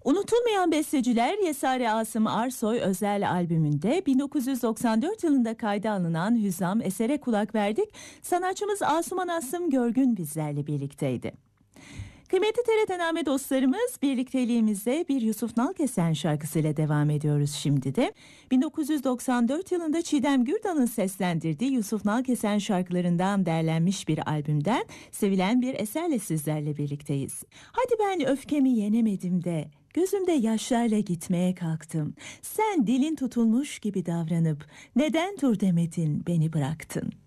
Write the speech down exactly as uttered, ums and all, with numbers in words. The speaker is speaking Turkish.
Unutulmayan Besteciler Yesari Asım Arsoy özel albümünde bin dokuz yüz doksan dört yılında kayda alınan Hüzzam esere kulak verdik. Sanatçımız Asuman Asım Görgün bizlerle birlikteydi. Kıymetli T R T Name dostlarımız, birlikteliğimize bir Yusuf Nalkesen şarkısıyla devam ediyoruz şimdi de. bin dokuz yüz doksan dört yılında Çiğdem Gürdan'ın seslendirdiği Yusuf Nalkesen şarkılarından derlenmiş bir albümden sevilen bir eserle sizlerle birlikteyiz. Hadi ben öfkemi yenemedim de gözümde yaşlarla gitmeye kalktım. Sen dilin tutulmuş gibi davranıp neden dur demedin, beni bıraktın.